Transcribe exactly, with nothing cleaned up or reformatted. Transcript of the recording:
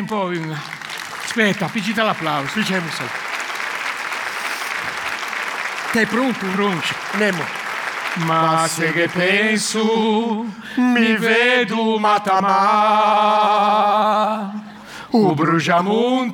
un po'... Aspetta, appicita l'applauso. Diciamo se. Sei pronto? Pronto. Nemo. Ma se che penso, mi vedo matamà. O bruciamonte